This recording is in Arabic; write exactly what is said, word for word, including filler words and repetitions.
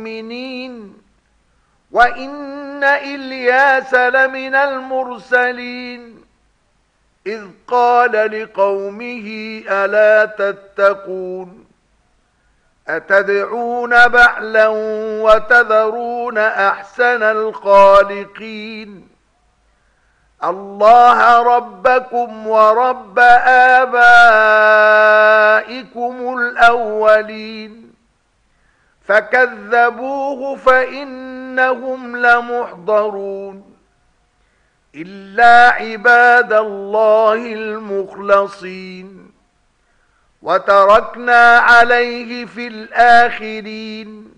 المؤمنين وإن إلياس لمن المرسلين إذ قال لقومه ألا تتقون أتدعون بعلا وتذرون أحسن الخالقين الله ربكم ورب آبائكم الأولين فكذبوه فإنهم لمحضرون إلا عباد الله المخلصين وتركنا عليه في الآخرين